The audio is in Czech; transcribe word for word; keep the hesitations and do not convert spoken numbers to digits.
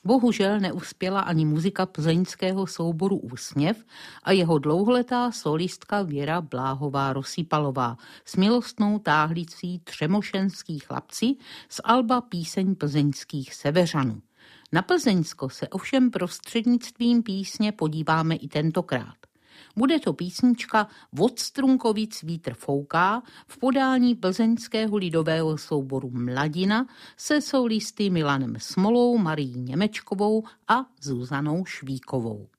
Bohužel neuspěla ani muzika plzeňského souboru Úsměv a jeho dlouholetá solistka Věra Bláhová Rosýpalová s milostnou táhlicí Třemošenský chlapci z alba Píseň plzeňských seveřanů. Na Plzeňsko se ovšem prostřednictvím písně podíváme i tentokrát. Bude to písnička Od Strunkovic vítr fouká v podání plzeňského lidového souboru Mladina se solisty Milanem Smolou, Marií Němečkovou a Zuzanou Švíkovou.